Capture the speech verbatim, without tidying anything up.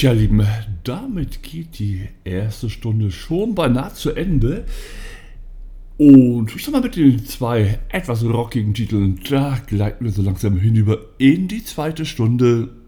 Tja, Lieben, damit geht die erste Stunde schon beinahe zu Ende. Und ich sag mal, mit den zwei etwas rockigen Titeln, da gleiten wir so langsam hinüber in die zweite Stunde.